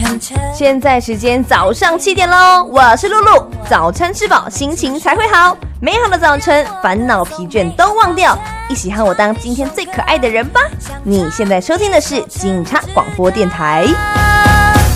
现在时间早上7点咯，我是露露。早餐吃饱，心情才会好。美好的早晨，烦恼疲倦都忘掉，一起和我当今天最可爱的人吧。你现在收听的是警察广播电台。